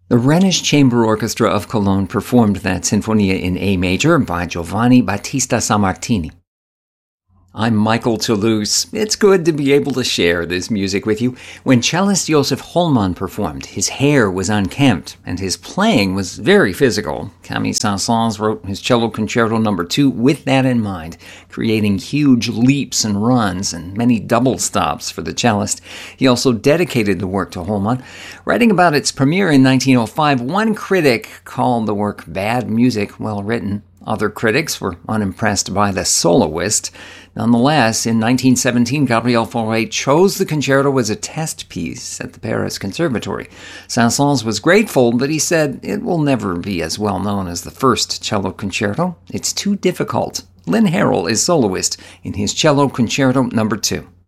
The Rhenish Chamber Orchestra of Cologne performed that Sinfonia in A major by Giovanni Battista Sammartini. I'm Michael Toulouse. It's good to be able to share this music with you. When cellist Josef Hollmann performed, his hair was unkempt, and his playing was very physical. Camille Saint-Saëns wrote his Cello Concerto No. 2 with that in mind, creating huge leaps and runs and many double stops for the cellist. He also dedicated the work to Hollmann. Writing about its premiere in 1905, one critic called the work bad music, well written. Other critics were unimpressed by the soloist. Nonetheless, in 1917, Gabriel Fauré chose the concerto as a test piece at the Paris Conservatory. Saint-Saëns was grateful, but he said it will never be as well known as the first cello concerto. It's too difficult. Lynn Harrell is soloist in his Cello Concerto No. 2.